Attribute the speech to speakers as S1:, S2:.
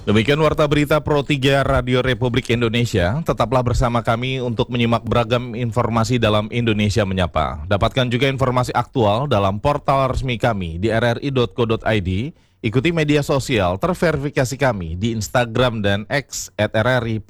S1: Demikian Warta Berita Pro 3 Radio Republik Indonesia. Tetaplah bersama kami untuk menyimak beragam informasi dalam Indonesia Menyapa. Dapatkan juga informasi aktual dalam portal resmi kami di rri.co.id. Ikuti media sosial terverifikasi kami di Instagram dan X @RRI